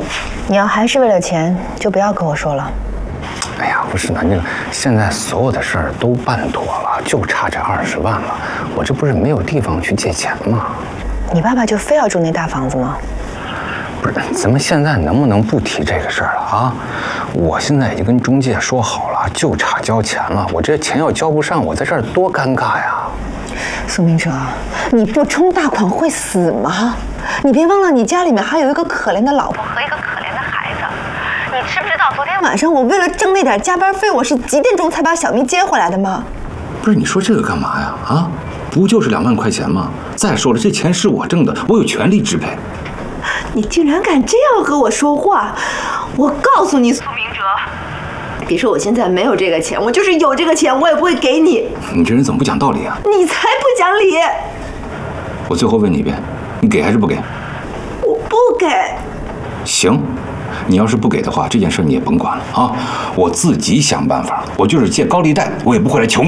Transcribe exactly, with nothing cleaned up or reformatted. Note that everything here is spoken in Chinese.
你要还是为了钱，就不要跟我说了。 哎呀，不是南静，现在所有的事儿都办妥了，就差这二十万了。我这不是没有地方去借钱吗？ 你爸爸就非要住那大房子吗？ 不是，咱们现在能不能不提这个事儿了啊？我现在已经跟中介说好了，就差交钱了。我这钱要交不上，我在这儿多尴尬呀！ 苏明哲，你不冲大款会死吗？你别忘了，你家里面还有一个可怜的老婆和一个可怜的孩子。你知不知道昨天晚上我为了挣那点加班费，我是几点钟才把小咪接回来的吗？ 不是，你说这个干嘛呀？啊，不就是两万块钱吗？再说了，这钱是我挣的，我有权利支配。 你竟然敢这样和我说话！我告诉你，苏明哲，别说我现在没有这个钱，我就是有这个钱，我也不会给你。 你这人怎么不讲道理啊？ 你才不讲理！ 我最后问你一遍，你给还是不给？ 我不给。 行，你要是不给的话，这件事你也甭管了啊，我自己想办法。我就是借高利贷，我也不会来求你。